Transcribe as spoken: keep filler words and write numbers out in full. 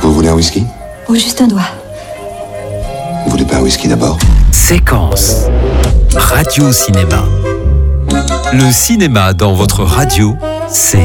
Vous voulez un whisky? Oh, juste un doigt. Vous voulez pas un whisky d'abord? Séquence. Radio Cinéma. Le cinéma dans votre radio, c'est